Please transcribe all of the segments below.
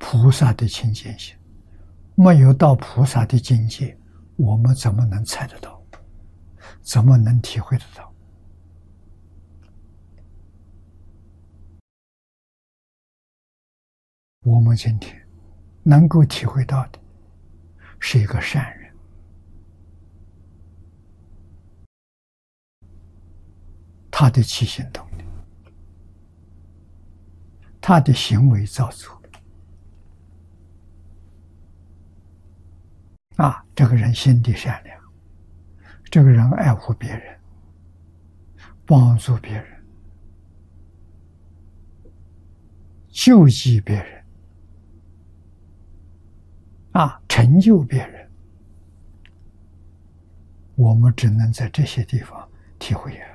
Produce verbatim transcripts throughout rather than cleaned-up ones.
菩萨的清净心，没有到菩萨的境界，我们怎么能猜得到？怎么能体会得到？我们今天能够体会到的是一个善人，他的起心动念，他的行为造作，啊，这个人心地善良，这个人爱护别人，帮助别人，救济别人，啊，成就别人，我们只能在这些地方体会啊。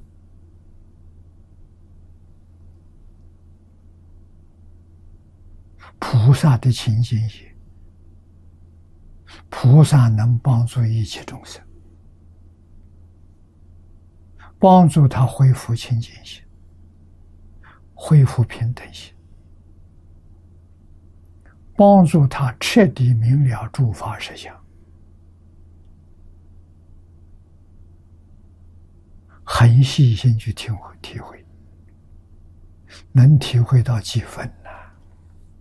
菩萨的清净业，菩萨能帮助一切众生，帮助他恢复清净心，恢复平等心，帮助他彻底明了诸法实相，很细心去体会体会，能体会到几分呢？